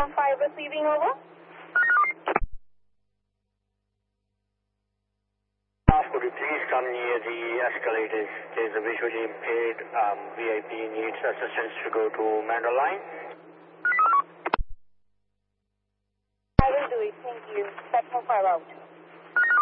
5 receiving, over. Could you please come near the escalators? There's a visually impaired VIP needs assistance to go to Mandal Line. I will do it. Thank you. Platform 5 out.